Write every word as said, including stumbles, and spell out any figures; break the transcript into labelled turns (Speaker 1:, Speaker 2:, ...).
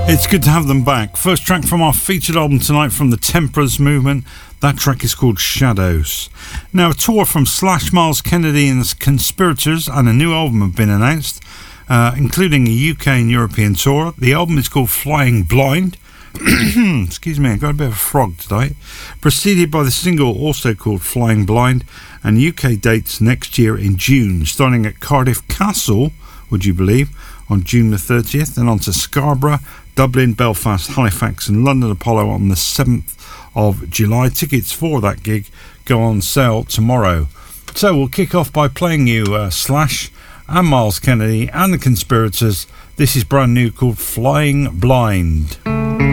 Speaker 1: It's good to have them back. First track from our featured album tonight from the Temperance Movement. That track is called Shadows. Now, a tour from Slash, Miles Kennedy and the Conspirators and a new album have been announced, uh, including a U K and European tour. The album is called Flying Blind. Excuse me, I got a bit of a frog today. Preceded by the single also called Flying Blind, and U K dates next year in June, starting at Cardiff Castle, would you believe, on June the thirtieth, and on to Scarborough, Dublin, Belfast, Halifax and London Apollo on the seventh of July. Tickets for that gig go on sale tomorrow. So we'll kick off by playing you uh, Slash and Miles Kennedy and the Conspirators. This is brand new, called Flying Blind.